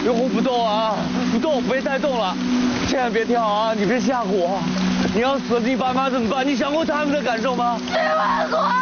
我不动啊，不动，别再动了，千万别跳啊！你别吓唬我，你要死了，你爸妈怎么办？你想过他们的感受吗？ 徐文国。